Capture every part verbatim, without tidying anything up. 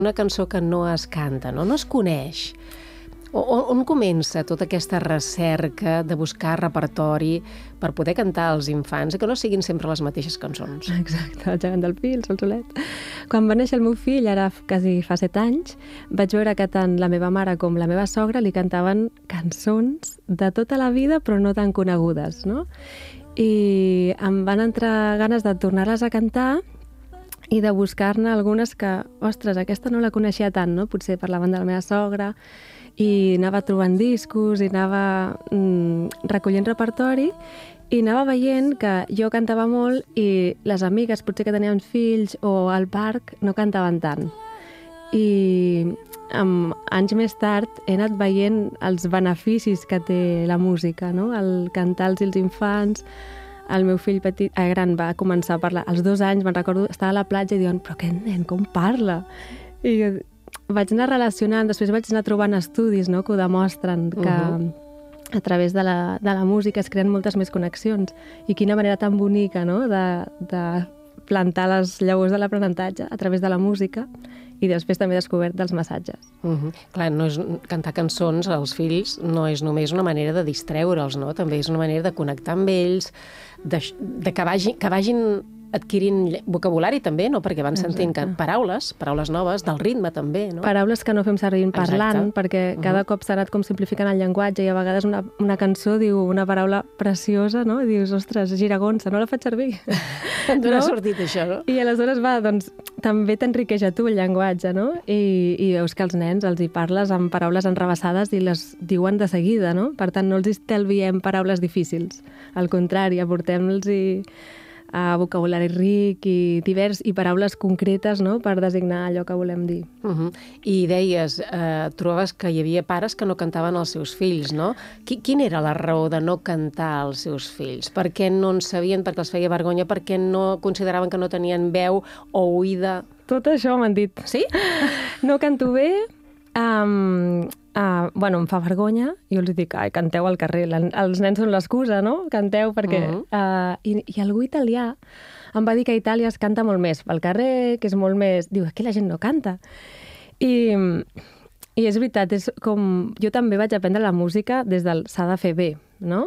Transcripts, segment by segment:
una cançó que no es canta, no, no es coneix. O, on comença tota aquesta recerca de buscar repertori per poder cantar als infants i que no siguin sempre les mateixes cançons? Exacte, el gegant del pi, el sol solet. Quan va néixer el meu fill, ara quasi fa set anys, vaig veure que tant la meva mare com la meva sogra li cantaven cançons de tota la vida però no tan conegudes, no? I em van entrar ganes de tornar-les a cantar i de buscar-ne algunes que, ostres, aquesta no la coneixia tant, no? Potser parlaven de la meva sogra, i anava trobant discos i anava mm, recollint repertori i anava veient que jo cantava molt i les amigues, potser que tenien fills o al parc, no cantaven tant. I um, anys més tard he anat veient els beneficis que té la música, no? El cantar als infants. El meu fill petit, eh, gran va començar a parlar. Als dos anys, me'n recordo, estava a la platja i diuen, però aquest nen com parla? I jo vaig anar relacionant, després vaig anar trobant estudis, no?, que ho demostren, que uh-huh. a través de la, de la música es creen moltes més connexions. I quina manera tan bonica, no?, de, de plantar les llavors de l'aprenentatge a través de la música i després també descobert dels massatges. Uh-huh. Clar, no és, cantar cançons als fills no és només una manera de distreure'ls, no? També és una manera de connectar amb ells, de, de que, vagin, que vagin adquirint vocabulari també, no? Perquè van sentint que paraules, paraules noves, del ritme també, no? Paraules que no fem servir parlant, Exacte. Perquè cada uh-huh. cop s'ha anat com simplificant el llenguatge i a vegades una, una cançó diu una paraula preciosa, no? I dius, ostres, giragonsa, no la faig servir. D'on no? ha sortit això, no? I aleshores va, doncs, també t'enriqueix a tu el llenguatge, no? I, i veus que els nens els hi parles amb paraules enrevessades i les diuen de seguida, no? Per tant, no els estalviem paraules difícils. Al contrari, aportem-los-hi a vocabulari ric i divers i paraules concretes, no?, per designar allò que volem dir. Uh-huh. I deies, eh, trobaves que hi havia pares que no cantaven als seus fills, no? Qui, quina era la raó de no cantar als seus fills? Per què no en sabien, perquè els feia vergonya, per què no consideraven que no tenien veu o oïda? Tot això m'han dit. Sí? No canto bé, um, uh, bueno, em fa vergonya, i jo els dic, ai, canteu al carrer, la, els nens són l'excusa, no? Canteu perquè... Uh-huh. uh, i, I algú italià em va dir que a Itàlia es canta molt més pel carrer, que és molt més... Diu, aquí la gent no canta. I, i és veritat, és com... Jo també vaig aprendre la música des del s'ha de fer bé, no?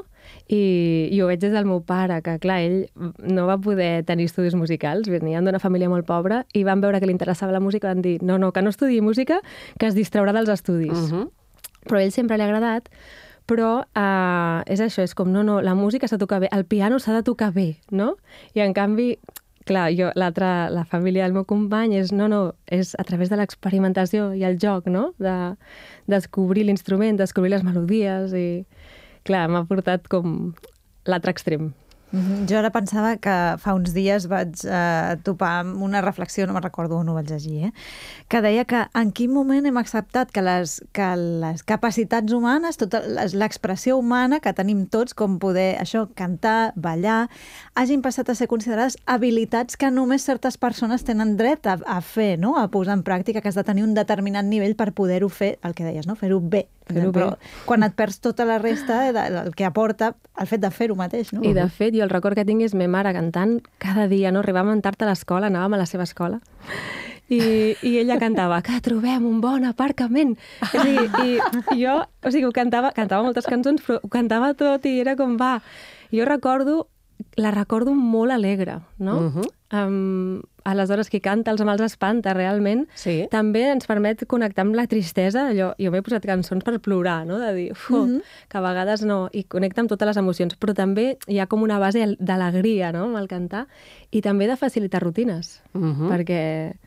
I, i ho veig des del meu pare, que clar, ell no va poder tenir estudis musicals, venien d'una família molt pobra i van veure que li interessava la música i van dir, no, no, que no estudiï música, que es distraurà dels estudis. Uh-huh. Però a ell sempre li ha agradat, però uh, és això, és com, no, no, la música s'ha de tocar bé, el piano s'ha de tocar bé, no? I en canvi, clar, jo, l'altra, la família del meu company és, no, no, és a través de l'experimentació i el joc, no? De descobrir l'instrument, descobrir les melodies i... Clar, m'ha portat com l'altre extrem. Mm-hmm. Jo ara pensava que fa uns dies vaig eh, topar amb una reflexió, no me'n recordo on ho vaig llegir, eh? Que deia que en quin moment hem acceptat que les, que les capacitats humanes, tota l'expressió humana que tenim tots, com poder això cantar, ballar, hagin passat a ser considerades habilitats que només certes persones tenen dret a, a fer, no? A posar en pràctica, que has de tenir un determinat nivell per poder-ho fer, el que deies, no? Fer-ho bé. Fer-ho bé. Quan et perds tota la resta, el que aporta el fet de fer-ho mateix, no? I de fet, jo el record que tinc és ma mare cantant cada dia, no? Arribàvem tard a l'escola, anàvem a la seva escola, i, i ella cantava que trobem un bon aparcament. O sigui, i, i jo, o sigui, ho cantava, cantava moltes cançons, però ho cantava tot i era com va. Jo recordo, la recordo molt alegre, no? Uh-huh. Um, aleshores, qui canta els mals espanta, realment. Sí. També ens permet connectar amb la tristesa. Jo, jo m'he posat cançons per plorar, no? De dir, uf, mm-hmm. que a vegades no, i connecta amb totes les emocions. Però també hi ha com una base d'alegria, no?, amb el cantar, i també de facilitar rutines. Mm-hmm. Perquè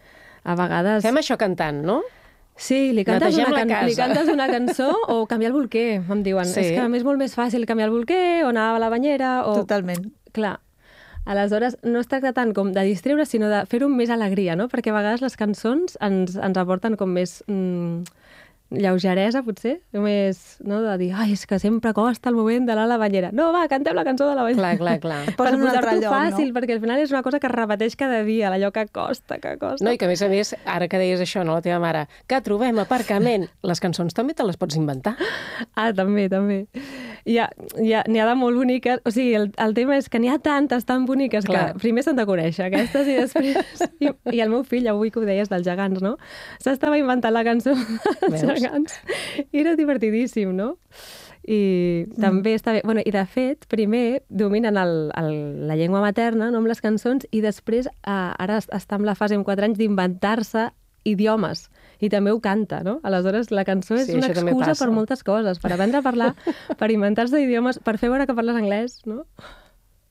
a vegades... Fem això cantant, no? Sí, li cantes, una can... li cantes una cançó o canviar el bolquer, em diuen. Sí. És que a més és molt més fàcil canviar el bolquer o anar a la banyera o... Totalment. Clar. Aleshores, no es tracta tant com de distreure, sinó de fer-ho amb més alegria, no? Perquè a vegades les cançons ens, ens aporten com més mm, lleugeresa, potser, més, no?, de dir, ai, és que sempre costa el moment d'anar a la banyera. No, va, cantem la cançó de la banyera. Clar, clar, clar. Per posar-t'ho fàcil, no? Perquè al final és una cosa que es repeteix cada dia, allò que costa, que costa. No, i que a més a més, ara que deies això, no, la teva mare, que trobem aparcament, les cançons també te les pots inventar. Ah, també, també. N'hi ha, hi ha, ha de molt boniques. O sigui, el, el tema és que n'hi ha tantes tan boniques Clar. que primer s'han de conèixer, aquestes, i després... I, I el meu fill, avui que ho deies dels gegants, no? S'estava inventant la cançó dels Veus? gegants. I era divertidíssim, no? I mm. també està bé... Bueno, i de fet, primer dominen el, el, la llengua materna, no, amb les cançons, i després eh, ara està en la fase amb quatre anys d'inventar-se idiomes. I també ho canta, no? Aleshores, la cançó és sí, una excusa per moltes coses, per aprendre a parlar, per inventar-se idiomes, per fer veure que parles anglès, no?